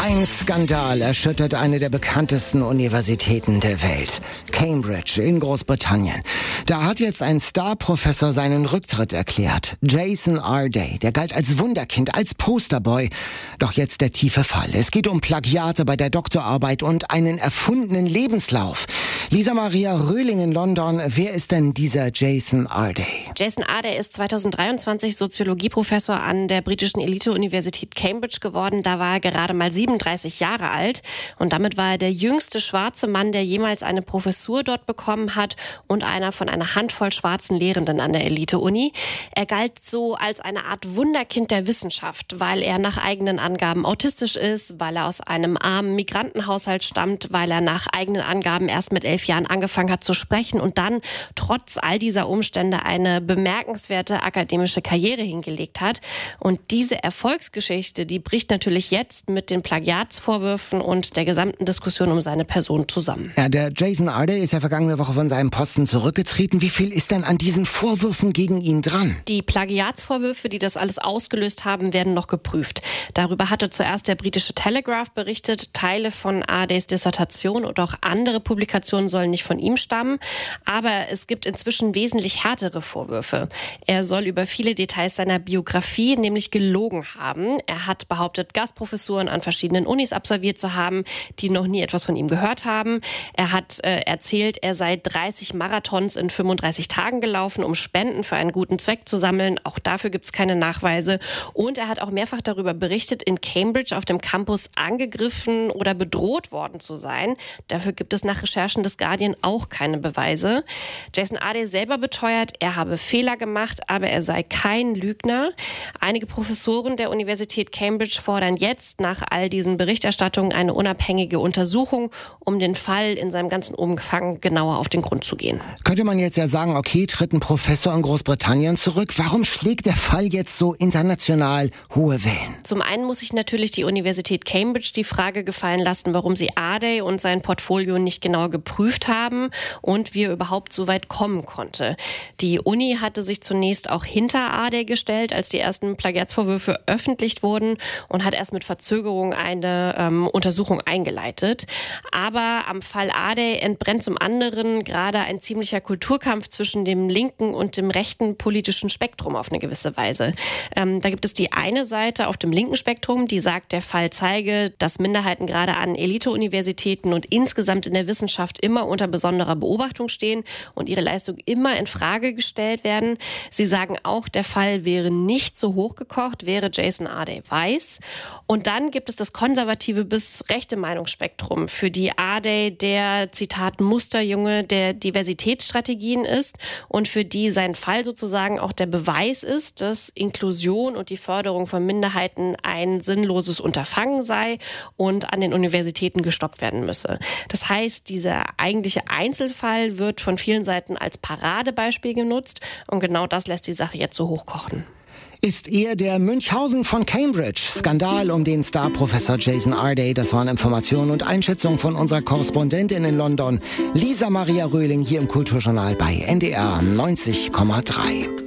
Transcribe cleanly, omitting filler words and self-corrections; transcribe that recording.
Ein Skandal erschüttert eine der bekanntesten Universitäten der Welt. Cambridge in Großbritannien. Da hat jetzt ein Star-Professor seinen Rücktritt erklärt. Jason Arday, der galt als Wunderkind, als Posterboy. Doch jetzt der tiefe Fall. Es geht um Plagiate bei der Doktorarbeit und einen erfundenen Lebenslauf. Lisa Maria Röhling in London. Wer ist denn dieser Jason Arday? Jason Arday ist 2023 Soziologieprofessor an der britischen Elite-Universität Cambridge geworden. Da war er gerade mal 37 Jahre alt. Und damit war er der jüngste schwarze Mann, der jemals eine Professur dort bekommen hat und einer von einer Handvoll schwarzen Lehrenden an der Elite-Uni. Er galt so als eine Art Wunderkind der Wissenschaft, weil er nach eigenen Angaben autistisch ist, weil er aus einem armen Migrantenhaushalt stammt, weil er nach eigenen Angaben erst mit 11 Jahren angefangen hat zu sprechen und dann trotz all dieser Umstände eine bemerkenswerte akademische Karriere hingelegt hat. Und diese Erfolgsgeschichte, die bricht natürlich jetzt mit den Plagiatsvorwürfen und der gesamten Diskussion um seine Person zusammen. Ja, der Jason Arday ist ja vergangene Woche von seinem Posten zurückgetreten. Wie viel ist denn an diesen Vorwürfen gegen ihn dran? Die Plagiatsvorwürfe, die das alles ausgelöst haben, werden noch geprüft. Darüber hatte zuerst der britische Telegraph berichtet. Teile von Ardays Dissertation und auch andere Publikationen sollen nicht von ihm stammen. Aber es gibt inzwischen wesentlich härtere Vorwürfe. Er soll über viele Details seiner Biografie nämlich gelogen haben. Er hat behauptet, Gastprofessuren an verschiedenen Unis absolviert zu haben, die noch nie etwas von ihm gehört haben. Er hat erzählt, er sei 30 Marathons in 35 Tagen gelaufen, um Spenden für einen guten Zweck zu sammeln. Auch dafür gibt es keine Nachweise. Und er hat auch mehrfach darüber berichtet, in Cambridge auf dem Campus angegriffen oder bedroht worden zu sein. Dafür gibt es nach Recherchen des Guardian auch keine Beweise. Jason Arday selber beteuert, er habe Fehler gemacht, aber er sei kein Lügner. Einige Professoren der Universität Cambridge fordern jetzt nach all diesen Berichterstattungen eine unabhängige Untersuchung, um den Fall in seinem ganzen Umfang genauer auf den Grund zu gehen. Könnte man jetzt ja sagen, okay, tritt ein Professor in Großbritannien zurück. Warum schlägt der Fall jetzt so international hohe Wellen? Zum einen muss sich natürlich die Universität Cambridge die Frage gefallen lassen, warum sie Arday und sein Portfolio nicht genau geprüft haben und wie er überhaupt so weit kommen konnte. Die Uni hatte sich zunächst auch hinter Arday gestellt, als die ersten Plagiatsvorwürfe öffentlich wurden und hat erst mit Verzögerung eine Untersuchung eingeleitet. Aber am Fall Arday entbrennt zum anderen gerade ein ziemlicher Kulturkampf zwischen dem linken und dem rechten politischen Spektrum auf eine gewisse Weise. Da gibt es die eine Seite auf dem linken Spektrum, die sagt, der Fall zeige, dass Minderheiten gerade an Elite-Universitäten und insgesamt in der Wissenschaft immer unter besonderer Beobachtung stehen und ihre Leistung immer in Frage gestellt werden. Sie sagen auch, der Fall wäre nicht so hochgekocht, wäre Jason Arday weiß. Und dann gibt es das konservative bis rechte Meinungsspektrum, für die Arday der, Zitat, Musterjunge der Diversitätsstrategien ist und für die sein Fall sozusagen auch der Beweis ist, dass Inklusion und die Förderung von Minderheiten ein sinnloses Unterfangen sei und an den Universitäten gestoppt werden müsse. Das heißt, dieser eigentliche Einzelfall wird von vielen Seiten als Paradebeispiel genutzt und genau das lässt die Sache jetzt so hochkochen. Ist er der Münchhausen von Cambridge? Skandal um den Star-Professor Jason Arday. Das waren Informationen und Einschätzungen von unserer Korrespondentin in London, Lisa Maria Röhling, hier im Kulturjournal bei NDR 90,3.